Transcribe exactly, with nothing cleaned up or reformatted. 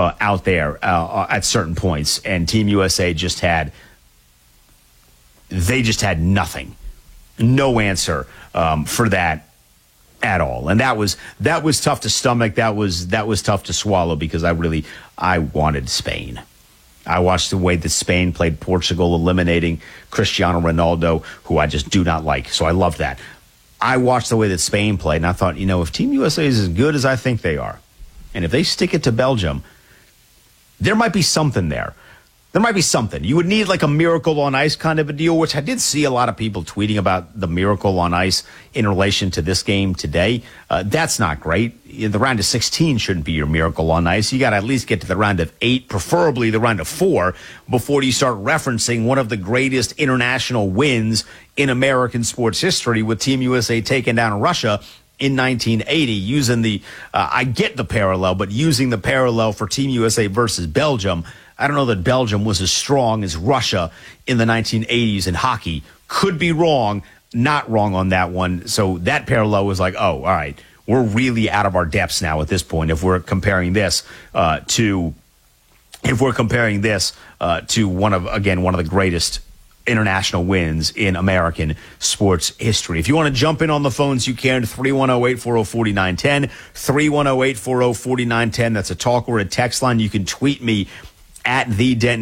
uh, out there uh, at certain points, and Team U S A just had they just had nothing, no answer um, for that at all, and that was that was tough to stomach. That was that was tough to swallow because I really I wanted Spain. I watched the way that Spain played Portugal, eliminating Cristiano Ronaldo, who I just do not like. So I loved that. I watched the way that Spain played, and I thought, you know, if Team U S A is as good as I think they are, and if they stick it to Belgium, there might be something there. There might be something. You would need like a Miracle on Ice kind of a deal, which I did see a lot of people tweeting about the Miracle on Ice in relation to this game today. Uh, that's not great. The round of sixteen shouldn't be your Miracle on Ice. You got to at least get to the round of eight, preferably the round of four, before you start referencing one of the greatest international wins in American sports history, with Team U S A taking down Russia in nineteen eighty, using the, uh, I get the parallel, but using the parallel for Team U S A versus Belgium. I don't know that Belgium was as strong as Russia in the nineteen eighties in hockey. Could be wrong, not wrong on that one. So that parallel was like, oh, all right, we're really out of our depths now at this point if we're comparing this uh, to if we're comparing this uh, to one of, again, one of the greatest international wins in American sports history. If you want to jump in on the phones, you can. three one zero, eight four zero, four nine one zero. three one zero, eight four zero, four nine one zero. That's a talk or a text line. You can tweet me at the Denton